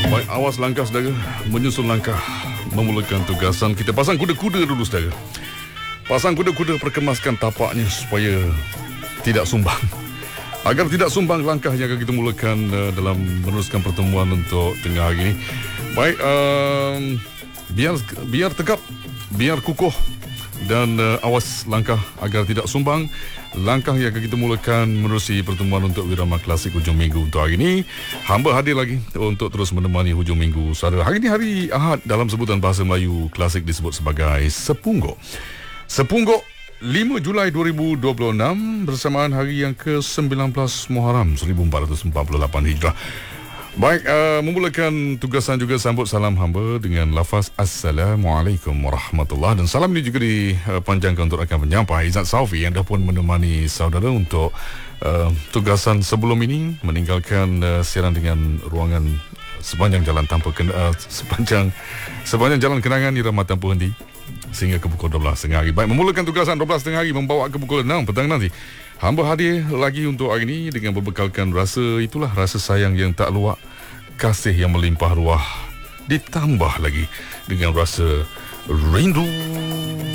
Baik, awas langkah saudara. Menyusul langkah, memulakan tugasan. Kita pasang kuda-kuda dulu saudara. Pasang kuda-kuda, perkemaskan tapaknya supaya tidak sumbang. Agar tidak sumbang langkah yang akan kita mulakan dalam meneruskan pertemuan untuk tengah hari ini. Baik, biar tegap, biar kukuh dan awas langkah agar tidak sumbang. Langkah yang akan kita mulakan menerusi pertemuan untuk Wirama Klasik hujung minggu untuk hari ini. Hamba hadir lagi untuk terus menemani hujung minggu saudara. Hari ini hari Ahad, dalam sebutan bahasa Melayu klasik disebut sebagai Sepungguk. Sepungguk 5 Julai 2026 bersamaan hari yang ke-19 Muharram 1448 Hijrah. Baik, memulakan tugasan juga sambut salam hamba dengan lafaz Assalamualaikum warahmatullahi. Dan salam ini juga dipanjangkan untuk rakan penyampai Izzat Saufi yang dah pun menemani saudara untuk tugasan sebelum ini, meninggalkan siaran dengan ruangan sepanjang jalan tanpa sepanjang jalan kenangan irama tanpa henti sehingga ke pukul 12 tengah hari. Baik, memulakan tugasan 12 tengah hari membawa ke pukul 6 petang nanti. Hamba hadir lagi untuk hari ini dengan berbekalkan rasa sayang yang tak luak, kasih yang melimpah ruah, ditambah lagi dengan rasa rindu.